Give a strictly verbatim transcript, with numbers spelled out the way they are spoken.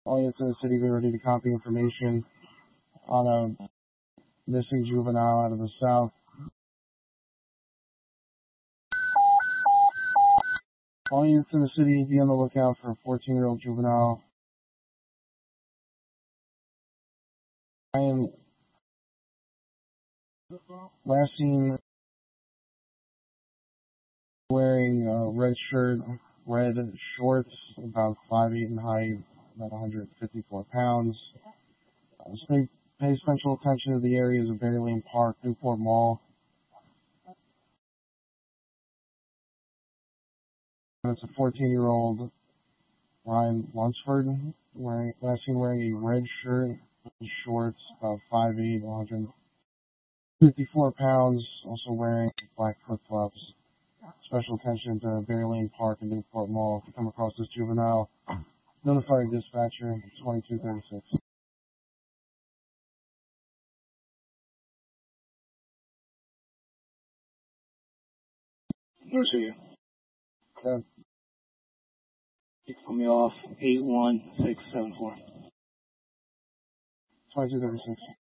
All units in the city be ready to copy information on a missing juvenile out of the south. All units in the city be on the lookout for a fourteen-year-old juvenile. I am last seen wearing a red shirt, red shorts, about five eight in height, about one hundred fifty-four pounds. Uh, so pay special attention to the areas of Berry Lane Park, Newport Mall. And it's a fourteen-year-old Ryan Lunsford, wearing last seen wearing a red shirt, shorts, about five eight, one hundred fifty-four pounds, also wearing black flip-flops. Special attention to Berry Lane Park and Newport Mall. If you come across this juvenile, notify your dispatcher, twenty-two thirty-six. Where's he? Yeah. You can put me off eight one six seven four. twenty-two thirty-six.